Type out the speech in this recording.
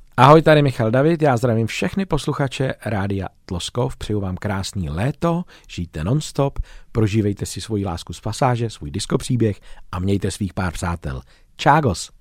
Ahoj, tady Michal David, já zdravím všechny posluchače Rádia Tloskov, přeju vám krásný léto, žijte non-stop, prožívejte si svoji lásku z pasáže, svůj diskopříběh a mějte svých pár přátel. Čágos!